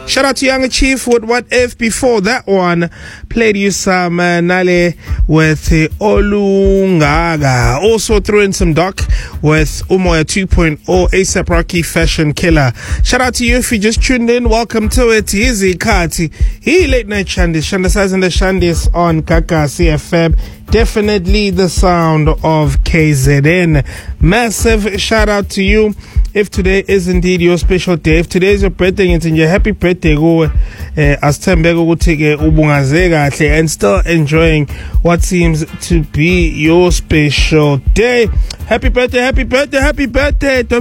Shout out to Young Chief with What If. Before that one, played you some Nale with Olungaga. Also threw in some Doc with Umoya 2.0, ASAP Rocky Fashion Killer. Shout out to you if you just tuned in. Welcome to it. Easy Kati. He late night Shandis. Shandasaz and the Shandis on Kaka CFM. Definitely the sound of KZN. Massive shout out to you. If today is indeed your special day, if today is your birthday, it's in your happy birthday, go and still enjoying what seems to be your special day. Happy birthday, happy birthday, happy birthday.